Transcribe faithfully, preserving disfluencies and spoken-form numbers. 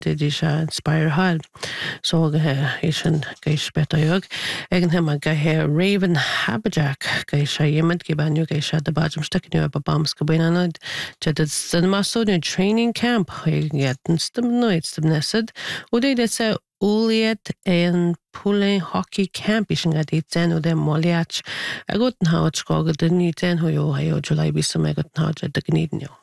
did is inspire hall. So is an geish betayog. Egin him a gahe Raven Haberjack geisha yemad gibanu geisha the bottom stuck in a bombs kabinanad. Jadid cinemaso new training camp. Yet stem no it's the nested. Uday that's a Uliet en Pulling hockey camp is at it ten of them Moliach. I got now it's called the new ten who you July be some I got now at the Gnidno.